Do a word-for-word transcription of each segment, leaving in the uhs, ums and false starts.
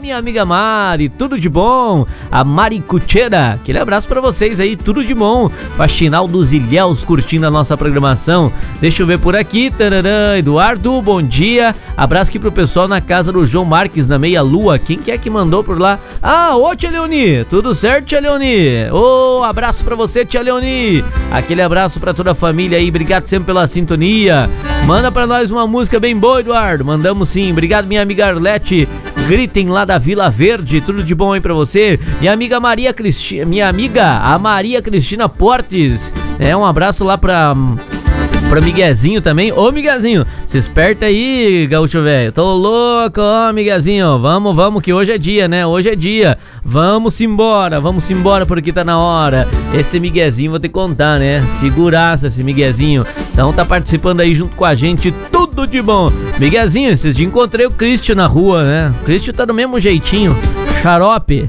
minha amiga Mari, tudo de bom? A Mari Cuchera, aquele abraço pra vocês aí, tudo de bom? Faxinal dos Ilhéus curtindo a nossa programação. Deixa eu ver por aqui, tararã, Eduardo, bom dia. Abraço aqui pro pessoal na casa do João Marques, na Meia Lua. Quem que é que mandou por lá? Ah, ô tia Leoni, tudo certo, tia Leoni? Ô, abraço pra você, tia Leoni. Aquele abraço pra toda a família aí, obrigado sempre pela sintonia. Manda pra nós uma música bem boa, Eduardo. Mandamos sim, obrigado minha amiga Arlete. Gritem lá da Vila Verde, tudo de bom aí pra você. Minha amiga Maria Cristina, minha amiga a Maria Cristina Portes. É, um abraço lá pra... Pra Miguezinho também. Ô Miguezinho, se esperta aí, gaúcho velho. Tô louco, ó Miguezinho. Vamos, vamos, que hoje é dia, né? Hoje é dia. Vamos embora, vamos embora porque tá na hora. Esse Miguezinho vou te contar, né? Figuraça esse Miguezinho. Então tá participando aí junto com a gente. Tudo de bom. Miguezinho, esses dias encontrei o Christian na rua, né? O Christian tá do mesmo jeitinho. Xarope.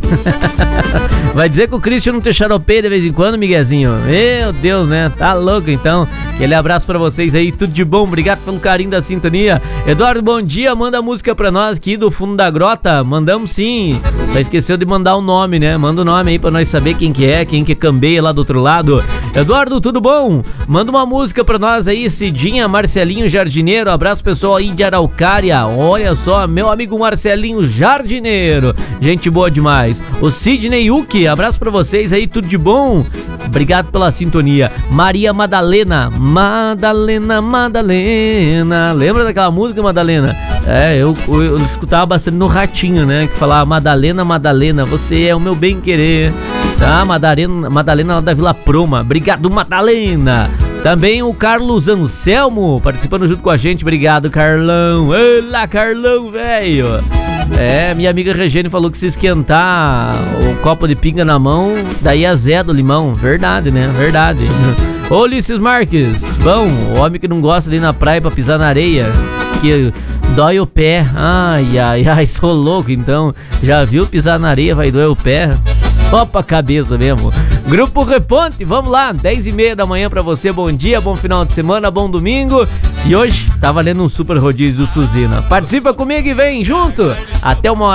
Vai dizer que o Christian não tem xarope de vez em quando, Miguezinho? Meu Deus, né? Tá louco então. Aquele abraço pra vocês aí, tudo de bom, obrigado pelo carinho da sintonia. Eduardo, bom dia, manda música pra nós aqui do fundo da grota. Mandamos sim, só esqueceu de mandar o nome, né? Manda o nome aí pra nós saber quem que é, quem que cambeia lá do outro lado. Eduardo, tudo bom? Manda uma música pra nós aí, Cidinha, Marcelinho Jardineiro. Abraço pessoal aí de Araucária. Olha só, meu amigo Marcelinho Jardineiro, gente boa demais. O Sidney Uki, abraço pra vocês aí, tudo de bom. Obrigado pela sintonia. Maria Madalena, Madalena, Madalena. Lembra daquela música, Madalena? É, eu, eu, eu escutava bastante no Ratinho, né? Que falava Madalena, Madalena, você é o meu bem querer. Tá, Madalena, Madalena lá da Vila Proma. Obrigado, Madalena. Também o Carlos Anselmo participando junto com a gente. Obrigado, Carlão. Olá, Carlão, velho. É, minha amiga Regiane falou que se esquentar o copo de pinga na mão, daí azeda o limão. Verdade, né? Verdade. Ô Ulisses Marques, bom, o homem que não gosta de ir na praia pra pisar na areia, que dói o pé. Ai, ai, ai, sou louco então. Já viu pisar na areia, vai doer o pé? Só pra cabeça mesmo. Grupo Reponte, vamos lá, dez e meia da manhã pra você, bom dia, bom final de semana, bom domingo. E hoje tá valendo um super rodízio do Suzina. Participa comigo e vem junto. Até uma hora.